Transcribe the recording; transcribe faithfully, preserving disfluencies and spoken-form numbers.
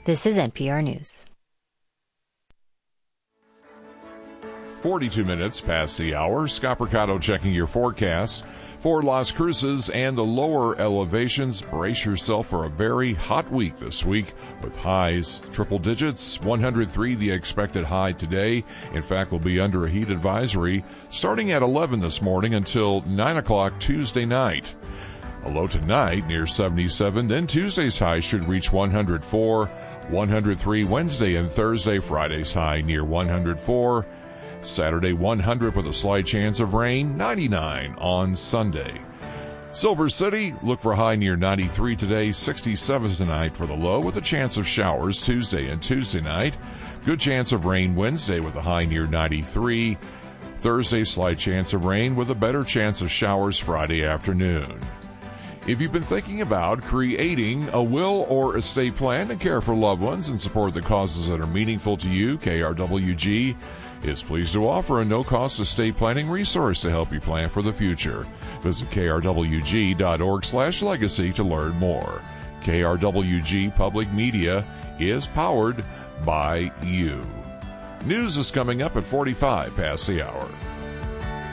This is N P R News. forty-two minutes past the hour. Scott Mercado checking your forecast. For Las Cruces and the lower elevations, brace yourself for a very hot week this week with highs triple digits. one hundred three the expected high today. In fact, we'll be under a heat advisory starting at eleven this morning until nine o'clock Tuesday night. A low tonight near seventy-seven. Then Tuesday's high should reach one hundred four. one hundred three Wednesday and Thursday. Friday's high near one hundred four. Saturday one hundred with a slight chance of rain. ninety-nine on Sunday. Silver City, look for a high near ninety-three today. sixty-seven tonight for the low with a chance of showers Tuesday and Tuesday night. Good chance of rain Wednesday with a high near ninety-three. Thursday, slight chance of rain with a better chance of showers Friday afternoon. If you've been thinking about creating a will or estate plan to care for loved ones and support the causes that are meaningful to you, K R W G is pleased to offer a no-cost estate planning resource to help you plan for the future. Visit K R W G dot org slash legacy to learn more. K R W G Public Media is powered by you. News is coming up at forty-five past the hour.